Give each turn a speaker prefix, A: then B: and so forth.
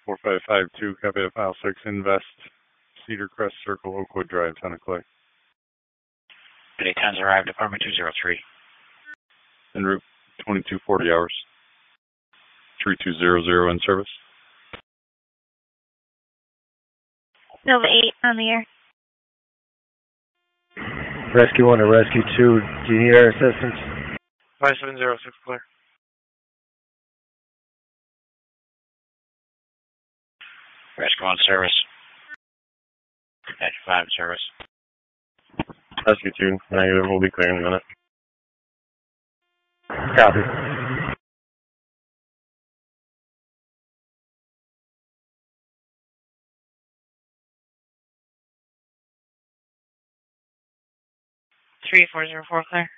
A: 4552, copy of file 6, Invest, Cedar Crest Circle, Oakwood Drive, Town of Clay.
B: Good day, 10's arrived, Department 203.
A: En route 2240 hours. 3200 in service.
C: Nova 8 on the air.
D: Rescue 1 to Rescue 2, do you need our assistance?
E: 5706, clear.
B: Rescue 1 service. 95 service.
A: Rescue 2, negative, we'll be clear in a minute.
D: Copy.
E: Three 404, clear.